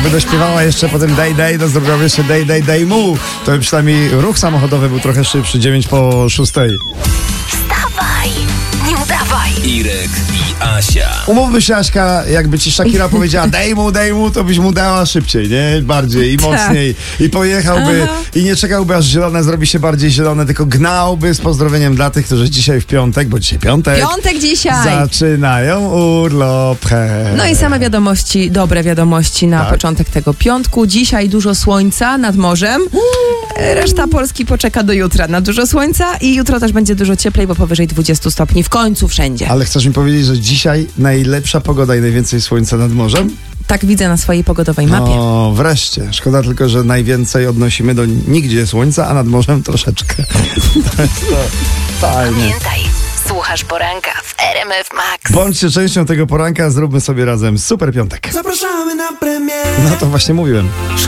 jakby dośpiewała jeszcze potem daj, to zrobiła jeszcze daj mu. To by przynajmniej ruch samochodowy był trochę szybszy, 9:06. Wstawaj, nie udawaj. Irek i Asia. Umówmy się, Aśka, jakby ci Shakira powiedziała daj mu, to byś mu dała szybciej, nie? Bardziej i mocniej. I pojechałby i nie czekałby, aż zielone zrobi się bardziej zielone, tylko gnałby z pozdrowieniem dla tych, którzy dzisiaj w piątek, bo dzisiaj piątek. Piątek dzisiaj. Zaczynają urlop. No i same wiadomości, dobre wiadomości na początek tego piątku. Dzisiaj dużo słońca nad morzem. Reszta Polski poczeka do jutra na dużo słońca i jutro też będzie dużo cieplej, bo powyżej 20 stopni w końcu wszędzie. Ale chcesz mi powiedzieć, że dzisiaj najlepsza pogoda i najwięcej słońca nad morzem? Tak widzę na swojej pogodowej mapie. O, wreszcie. Szkoda tylko, że najwięcej odnosimy do nigdzie słońca, a nad morzem troszeczkę. To jest to fajnie. Pamiętaj, słuchasz poranka w RMF Max. Bądźcie częścią tego poranka, zróbmy sobie razem super piątek. Zapraszamy na premierę. No to właśnie mówiłem.